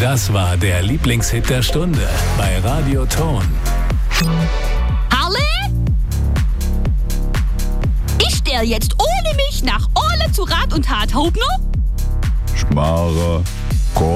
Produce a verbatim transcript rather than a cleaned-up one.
Das war der Lieblingshit der Stunde bei Radio Ton. Harle? Ich stell jetzt ohne mich nach Orle zu Rat und Tat. Hauptner? Schmarrer.